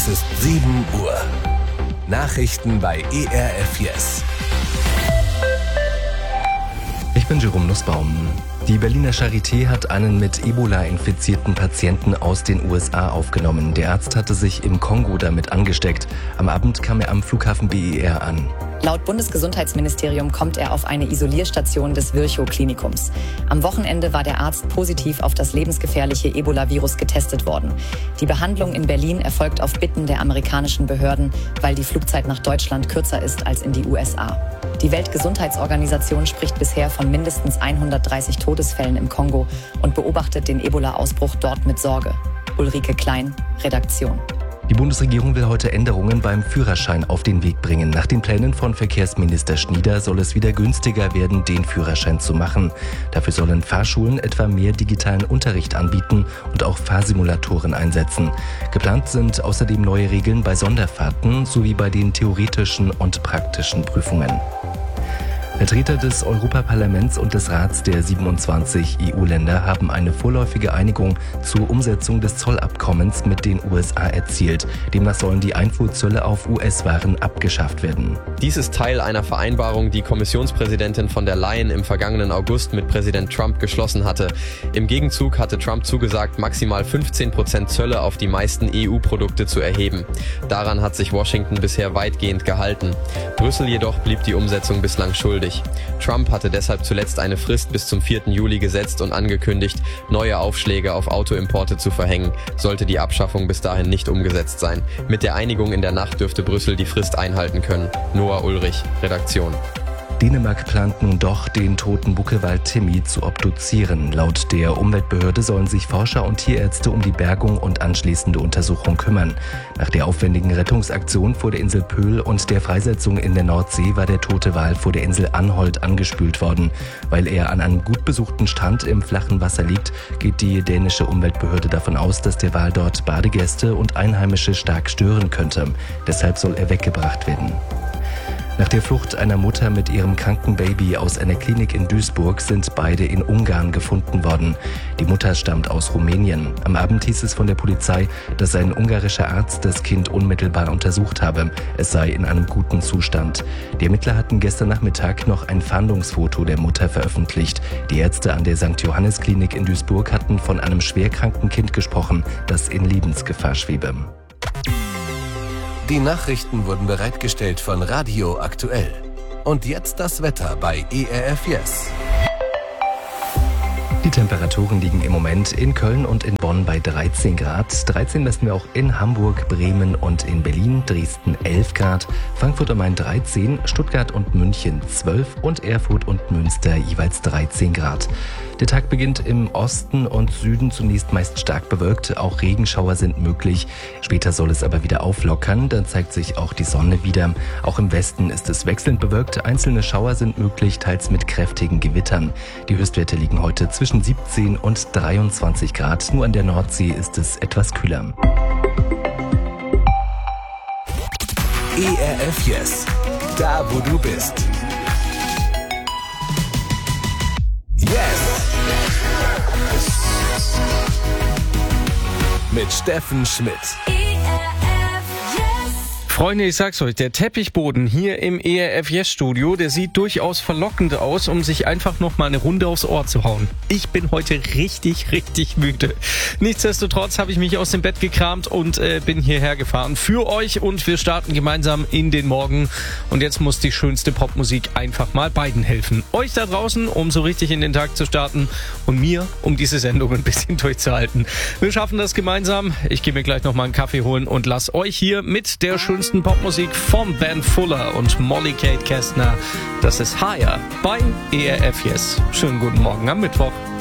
Es ist 7 Uhr. Nachrichten bei ERF Yes. Ich bin Jerome Nussbaum. Die Berliner Charité hat einen mit Ebola infizierten Patienten aus den USA aufgenommen. Der Arzt hatte sich im Kongo damit angesteckt. Am Abend kam er am Flughafen BER an. Laut Bundesgesundheitsministerium kommt er auf eine Isolierstation des Virchow-Klinikums. Am Wochenende war der Arzt positiv auf das lebensgefährliche Ebola-Virus getestet worden. Die Behandlung in Berlin erfolgt auf Bitten der amerikanischen Behörden, weil die Flugzeit nach Deutschland kürzer ist als in die USA. Die Weltgesundheitsorganisation spricht bisher von mindestens 130 Todesfällen im Kongo und beobachtet den Ebola-Ausbruch dort mit Sorge. Ulrike Klein, Redaktion. Die Bundesregierung will heute Änderungen beim Führerschein auf den Weg bringen. Nach den Plänen von Verkehrsminister Schnieder soll es wieder günstiger werden, den Führerschein zu machen. Dafür sollen Fahrschulen etwa mehr digitalen Unterricht anbieten und auch Fahrsimulatoren einsetzen. Geplant sind außerdem neue Regeln bei Sonderfahrten sowie bei den theoretischen und praktischen Prüfungen. Vertreter des Europaparlaments und des Rats der 27 EU-Länder haben eine vorläufige Einigung zur Umsetzung des Zollabkommens mit den USA erzielt. Demnach sollen die Einfuhrzölle auf US-Waren abgeschafft werden. Dies ist Teil einer Vereinbarung, die Kommissionspräsidentin von der Leyen im vergangenen August mit Präsident Trump geschlossen hatte. Im Gegenzug hatte Trump zugesagt, maximal 15% Zölle auf die meisten EU-Produkte zu erheben. Daran hat sich Washington bisher weitgehend gehalten. Brüssel jedoch blieb die Umsetzung bislang schuldig. Trump hatte deshalb zuletzt eine Frist bis zum 4. Juli gesetzt und angekündigt, neue Aufschläge auf Autoimporte zu verhängen, sollte die Abschaffung bis dahin nicht umgesetzt sein. Mit der Einigung in der Nacht dürfte Brüssel die Frist einhalten können. Noah Ulrich, Redaktion. Dänemark plant nun doch, den toten Buckelwal Timmy zu obduzieren. Laut der Umweltbehörde sollen sich Forscher und Tierärzte um die Bergung und anschließende Untersuchung kümmern. Nach der aufwendigen Rettungsaktion vor der Insel Pöhl und der Freisetzung in der Nordsee war der tote Wal vor der Insel Anholt angespült worden. Weil er an einem gut besuchten Strand im flachen Wasser liegt, geht die dänische Umweltbehörde davon aus, dass der Wal dort Badegäste und Einheimische stark stören könnte. Deshalb soll er weggebracht werden. Nach der Flucht einer Mutter mit ihrem kranken Baby aus einer Klinik in Duisburg sind beide in Ungarn gefunden worden. Die Mutter stammt aus Rumänien. Am Abend hieß es von der Polizei, dass ein ungarischer Arzt das Kind unmittelbar untersucht habe. Es sei in einem guten Zustand. Die Ermittler hatten gestern Nachmittag noch ein Fahndungsfoto der Mutter veröffentlicht. Die Ärzte an der St. Johannes Klinik in Duisburg hatten von einem schwerkranken Kind gesprochen, das in Lebensgefahr schwebe. Die Nachrichten wurden bereitgestellt von Radio Aktuell. Und jetzt das Wetter bei ERF Yes. Die Temperaturen liegen im Moment in Köln und in Bonn bei 13 Grad. 13 messen wir auch in Hamburg, Bremen und in Berlin, Dresden 11 Grad, Frankfurt am Main 13, Stuttgart und München 12 und Erfurt und Münster jeweils 13 Grad. Der Tag beginnt im Osten und Süden zunächst meist stark bewölkt. Auch Regenschauer sind möglich. Später soll es aber wieder auflockern. Dann zeigt sich auch die Sonne wieder. Auch im Westen ist es wechselnd bewölkt. Einzelne Schauer sind möglich, teils mit kräftigen Gewittern. Die Höchstwerte liegen heute zwischen 17 und 23 Grad. Nur an der Nordsee ist es etwas kühler. ERF Yes. Da, wo du bist. Yes! Mit Steffen Schmidt. Freunde, ich sag's euch, der Teppichboden hier im ERF Yes Studio, der sieht durchaus verlockend aus, um sich einfach noch mal eine Runde aufs Ohr zu hauen. Ich bin heute richtig müde. Nichtsdestotrotz habe ich mich aus dem Bett gekramt und bin hierher gefahren für euch und wir starten gemeinsam in den Morgen. Und jetzt muss die schönste Popmusik einfach mal beiden helfen. Euch da draußen, um so richtig in den Tag zu starten und mir, um diese Sendung ein bisschen durchzuhalten. Wir schaffen das gemeinsam. Ich gehe mir gleich noch mal einen Kaffee holen und lass euch hier mit der schönsten Popmusik von Ben Fuller und Molly Kate Kestner. Das ist Higher bei ERF Yes. Schönen guten Morgen am Mittwoch.